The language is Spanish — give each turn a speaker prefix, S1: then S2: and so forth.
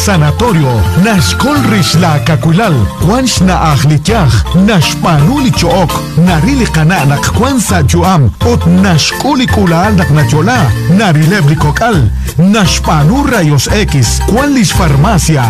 S1: Sanatorio, Nashkol Rishla Kakulal, Kwansh na Ahlityach, Nashpanuli Chook, Narili Kana Nakwansa Juam, Ot Nashkuli Kulal Naknachola, Narilebli Kokal, Nashpanu Rayos X, Kwanlish Farmacia,